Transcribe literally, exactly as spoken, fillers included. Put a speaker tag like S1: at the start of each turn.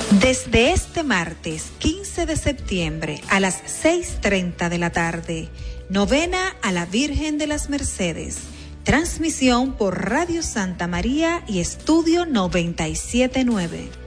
S1: Desde este martes quince de septiembre a las seis treinta de la tarde, novena a la Virgen de las Mercedes. Transmisión por Radio Santa María y Estudio noventa y siete punto nueve.